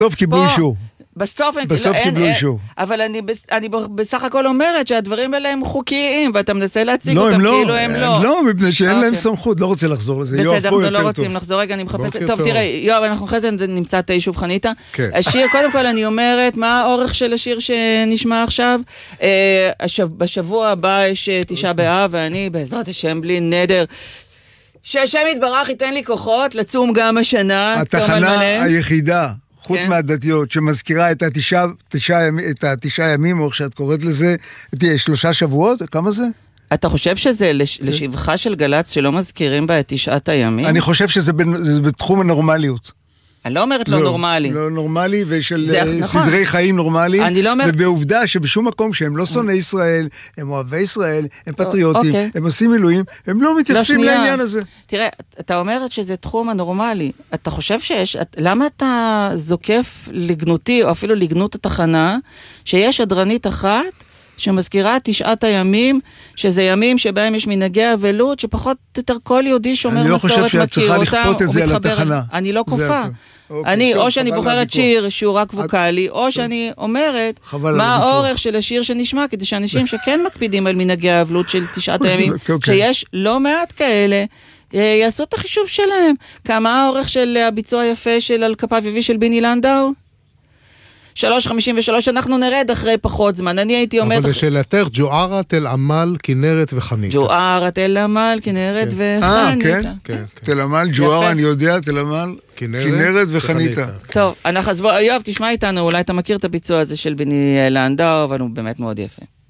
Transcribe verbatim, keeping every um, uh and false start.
טוב, קיבלו אישור. בסוף, בסוף לא, קיבלו אין, אישור. אבל אני, אני בסך הכל אומרת שהדברים האלה הם חוקיים, ואתה מנסה להציג לא, אותם הם לא, כאילו הם לא. הם לא, מפני שאין אוקיי. להם סמכות, לא רוצה לחזור לזה. בסדר, אנחנו לא רוצים לחזור, רגע, אני מחפשת. טוב, טוב. תראה, יואב, אנחנו אחרי זה נמצא את היישוב חניתה. כן. השיר, קודם כל אני אומרת, מה האורך של השיר שנשמע עכשיו? אה, השב, בשבוע הבא יש תשעה באב, ואני בעזרת השם בלי נדר. שהשם יתברך ייתן לי כוחות, לצום גם השנה. התחנה היחידה. חוץ כן. מהדתיות, שמזכירה את התשעה, תשעה, את התשעה ימים, או איך שאת קוראת לזה, תהיה שלושה שבועות, כמה זה? אתה חושב שזה לש, לשבחה של גלץ שלא מזכירים בה את תשעת הימים? אני חושב שזה בין, זה בתחום הנורמליות. אני לא אומרת לא, לא נורמלי. לא נורמלי, ושל זה, נכון. סדרי חיים נורמליים, אני לא אומר... ובעובדה שבשום מקום שהם לא שונאי ישראל, הם אוהבי ישראל, הם פטריוטים, אוקיי. הם עושים מילואים, הם לא מתייחסים לא, לעניין הזה. תראה, אתה אומרת שזה תחום הנורמלי. אתה חושב שיש... למה אתה זוקף לגנותי, או אפילו לגנות התחנה, שיש שדרנית אחת, שמזכירה תשעת הימים, שזה ימים שבהם יש מנהגי אבלות, שפחות יותר כל יהודי שומר מסורת מכיר אותם. אני לא חושב שאת צריכה לכפות את זה על התחנה. אני לא כופה. אני, או שאני בוחרת שיר שהוא רק ווקלי, או שאני אומרת מה האורך של השיר שנשמע, כדי שאנשים שכן מקפידים על מנהגי האבלות של תשעת הימים, שיש לא מעט כאלה, יעשו את החישוב שלהם. כמה האורך של הביצוע היפה של על כפיו יביא של ביני לנדאו? שלוש חמישים ושלוש, אנחנו נרד אחרי פחות זמן. אני הייתי אומרת... אבל לשאלתך, ג'וערה, תל עמל, כנרת וחניתה. ג'וערה, תל עמל, כנרת וחניתה. אה, כן? תל עמל, ג'וערה, אני יודע, תל עמל, כנרת וחניתה. טוב, אז בוא, יואב, תשמע איתנו, אולי אתה מכיר את הביצוע הזה של ביני לנדאו, אבל הוא באמת מאוד יפה.